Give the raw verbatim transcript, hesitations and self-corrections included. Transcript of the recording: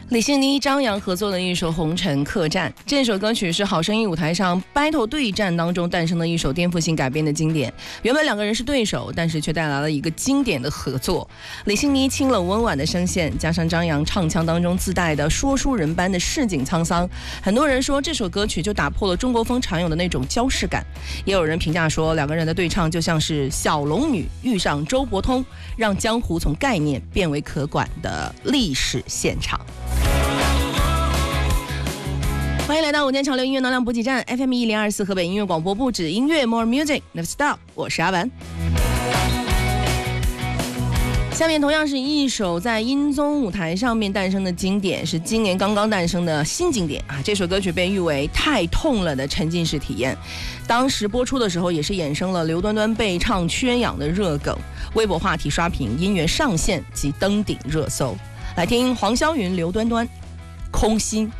李幸倪、张扬合作的一首《红尘客栈》，这首歌曲是好声音舞台上 battle 对战当中诞生的一首颠覆性改编的经典。原本两个人是对手，但是却带来了一个经典的合作。李幸倪清冷温婉的声线，加上张扬唱腔当中自带的说书人般的市井沧桑，很多人说这首歌曲就打破了中国风常有的那种娇饰感。也有人评价说，两个人的对唱就像是小龙女遇上周伯通，让江湖从概念变为可管的历史现场。欢迎来到午间潮流音乐能量补给站 F M 一零二四河北音乐广播，不止音乐 More Music Never Stop， 我是阿文。下面同样是一首在音综舞台上面诞生的经典，是今年刚刚诞生的新经典啊！这首歌曲被誉为太痛了的沉浸式体验，当时播出的时候也是衍生了刘端端被唱缺氧的热梗，微博话题刷屏，音乐上线及登顶热搜。来听黄霄云、刘端端空心。